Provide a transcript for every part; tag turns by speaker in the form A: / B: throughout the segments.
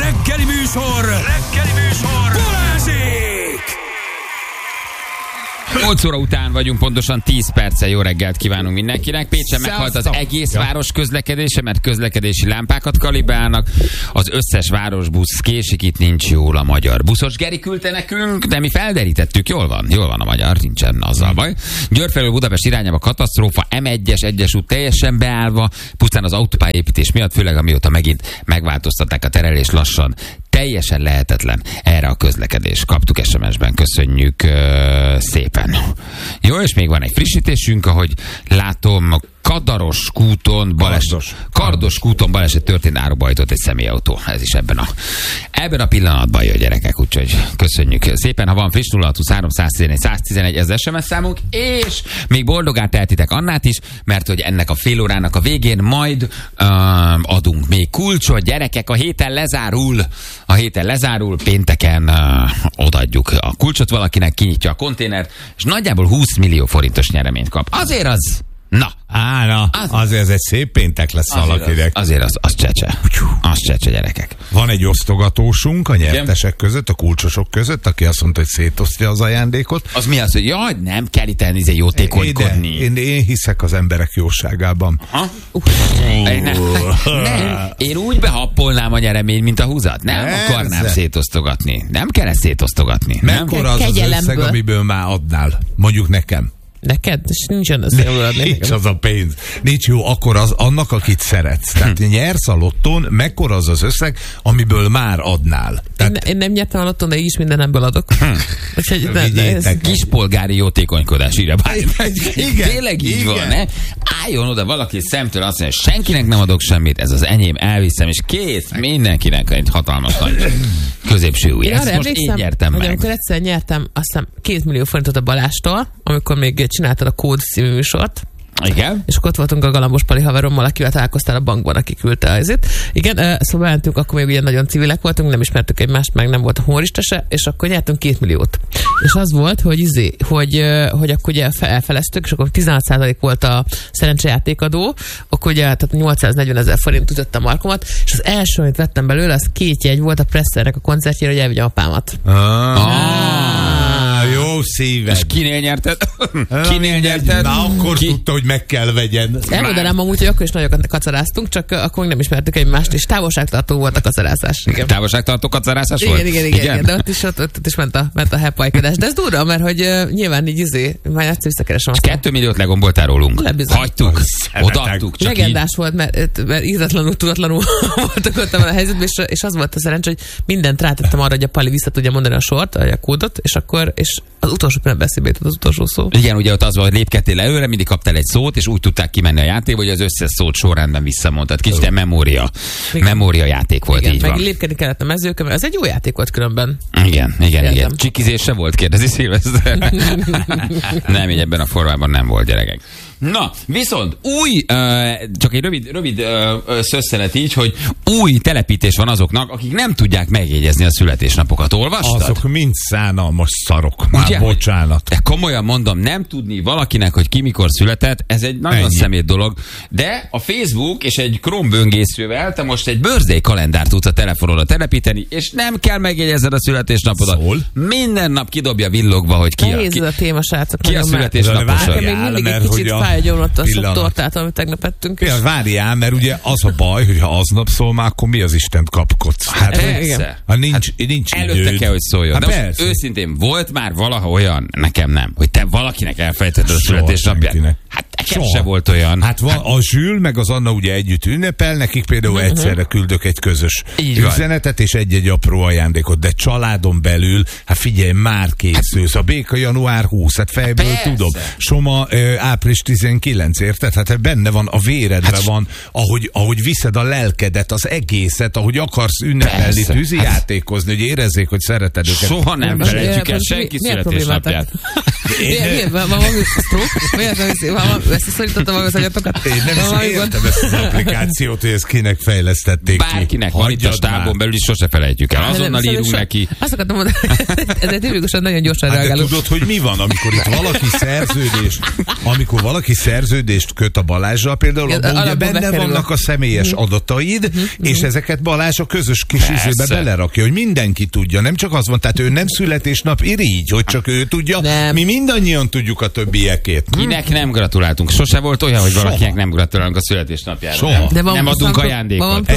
A: Reggeli műsor! Balázsék!
B: 8 óra után vagyunk, pontosan 10 perccel. Jó reggelt kívánunk mindenkinek. Pécsen meghalt az egész város közlekedése, mert közlekedési lámpákat kalibrálnak. Az összes városbusz késik, itt nincs jól a magyar. Buszos Geri küldte nekünk, de mi felderítettük. Jól van a magyar, nincsen azzal baj. Győr felől Budapest irányába katasztrófa, M1-es, egyes út teljesen beállva, pusztán az autópályépítés miatt, főleg amióta megint megváltoztatták a terelés lassan. Teljesen lehetetlen erre a közlekedés. Kaptuk SMS-ben, köszönjük szépen. Jó, és még van egy frissítésünk, ahogy látom, Kardos kúton baleset történt, áruba hajtott egy személyautó. Ez is ebben a pillanatban jön, gyerekek, úgyhogy köszönjük szépen. Ha van friss, 0623 111 ez SMS számunk, és még boldogát tehetitek Annát is, mert hogy ennek a fél órának a végén majd adunk még kulcsot. Gyerekek, a héten lezárul, pénteken odaadjuk a kulcsot valakinek, kinyitja a konténert, és nagyjából 20 millió forintos nyereményt kap. Azért az...
C: Azért ez egy szép péntek lesz valakinek.
B: Azért az csecse. Az csecse, gyerekek.
C: Van egy osztogatósunk a nyertesek között, a kulcsosok között, aki azt mondta, hogy szétosztja az ajándékot.
B: Az mi az, hogy jaj, nem kell itt jótékonykodni.
C: Én hiszek az emberek jóságában.
B: Én úgy behappolnám a nyeremény, mint a húzat. Nem akarnám szétosztogatni. Nem kell ezt szétosztogatni.
C: Mekkora az összeg, amiből már adnál? Mondjuk nekem.
D: Neked? És nincsen az
C: nincs az a pénz. Nincs jó, akkor az annak, akit szeretsz. Tehát nyersz a lottón, mekkora az az összeg, amiből már adnál. Tehát...
D: Én nem nyertem a lottón, de így is mindenemből adok.
B: Kispolgári jótékonykodás, írja tényleg így van, ne? Álljon oda valaki szemtől azt mondja, hogy senkinek nem adok semmit, ez az enyém, elviszem, és kész, mindenkinek egy hatalmas nagy középső új. Ezt most én nyertem meg.
D: Amikor egyszer nyertem, azt hiszem 2 millió forintot a Balástól, amikor még csináltad a Kód című műsort.
B: Igen.
D: És akkor ott voltunk a Galambos Pali haverommal, akivel találkoztál a bankban, aki küldte azért. Igen, szóval mentünk, akkor még ugye nagyon civilek voltunk, nem ismertük egymást, meg nem volt a humorista se, és akkor nyertünk 2 milliót. És az volt, hogy akkor ugye elfeleztük, és akkor 16% volt a szerencsejátékadó, akkor ugye tehát 840 000 forint ütött a markomat, és az első, amit vettem belőle, az 2 jegy volt a Pressernek a koncertjére, hogy elvigyem apámat.
C: Jó szíved.
B: És kinél nyerted?
C: Na, akkor tudta, hogy meg kell vegyen.
D: Elmondanám amúgy, hogy akkor is nagyokat kacaráztunk, csak akkor még nem ismertük egymást, és távolságtartó volt a kacarázás.
B: Igen. Távolságtartó kacarázás volt?
D: Igen, de ott is ment a hepajkodás. De ez durva, mert hogy nyilván így már egyszer visszakeresem.
B: 2 milliót legomboltál rólunk. Hagytuk, odaadtuk.
D: Legendás volt, mert ízletlenül, tudatlanul voltak ott a helyzetben, és az volt a szerencsé, hogy mindent rátettem arra, hogy a Pali vissza tudja mondani a sort, a kódot, és az utolsó pillanatban eszébe jutott az utolsó szó.
B: Igen, ugye ott az volt, hogy lépkedtél előre, mindig kaptál egy szót, és úgy tudták kimenni a játékba, hogy az összes szót sorrendben visszamondtad. Kicsit memória játék volt,
D: igen,
B: így
D: meg
B: van.
D: lépkedni kellett a mezőkön, mert ez egy jó játék volt különben.
B: Igen. Csikizés se volt, kérdezi Szilveszter. Nem, így ebben a formában nem volt, gyerekek. Na, viszont csak egy rövid szösszenet így, hogy új telepítés van azoknak, akik nem tudják megjegyezni a születésnapokat. Olvastad?
C: Azok mind szánalmas szarok. Már ugye, bocsánat.
B: De komolyan mondom, nem tudni valakinek, hogy ki mikor született, ez egy nagyon szemét dolog. De a Facebook és egy Chrome böngészővel te most egy birthday kalendárt tudsz a telefonodra telepíteni, és nem kell megjegyezned a születésnapodat.
C: Szól?
B: Minden nap kidobja villogva, hogy ki
D: a téma, srácok.
B: Ki a születésnaposa.
D: Még mindig egy kicsit fáj a gyomrott a sok tortát, amit tegnap ettünk.
C: Ja, várjál, mert ugye az a baj, hogy ha aznap szól, már akkor mi az Istent kapkodsz?
B: Hát persze.
C: Nincs
B: előtte kell, hogy szóljon. De most őszintén volt már valaha olyan, nekem nem, hogy te valakinek elfejtetted a születésnapját. Hát nekem se volt olyan.
C: Hát van a Zsül, meg az Anna ugye együtt ünnepel, nekik például egyszerre küldök egy közös üzenetet és egy apró ajándékot, de családon belül, hát figyelj, már készülsz. A Béka január 20, hát fejből tudom. Soma április 19, érted? Hát benne van, a véredre van, ahogy viszed a lelkedet, az egészet, ahogy akarsz ünnepelni, tűzijátékozni, hogy érezzék, hogy szereted őket.
B: Soha nem felejtjük el senki születésnapját.
D: összeszorítottam az anyatokat.
C: Én nem is értem ezt az applikációt, hogy ezt kinek fejlesztették ki.
B: Bárkinek van itt a stábon belül, is sose felejtjük el. Azonnal írunk neki.
D: Azt akartam mondani, de tipikusan nagyon gyorsan reagálunk.
C: Tudod, hogy mi van, amikor itt valaki szerződést köt a Balázsral, például abban ugye benne vannak a személyes adataid, és ezeket Balázs a közös kis üzébe belerakja, hogy mindenki tudja, nem csak az van, tehát ő nem születésnap irigy, hogy csak ő tudja, nem. Mi mindannyian tudjuk a többiekét.
B: Kinek nem gratuláltunk? Sose volt olyan, hogy valakinek nem gratulálunk a születésnapjára. Nem adunk ajándékot.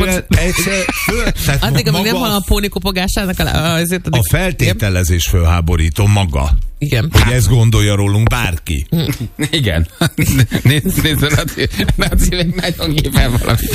D: Addig, amíg nem van a póni kopogásának
C: a feltételezés fölháborító maga.
D: Igen.
C: Hogy ezt gondolja rólunk bárki.
B: Igen. Nézd, Laci, még nagyon képen valami.